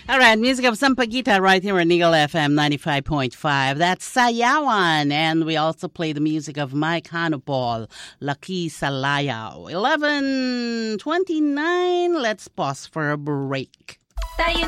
All right, music of Sampaguita right here on Eagle FM 95.5. That's Sayawan. And we also play the music of Mike Hanupol, Laki Salayao. 11:29. Let's pause for a break.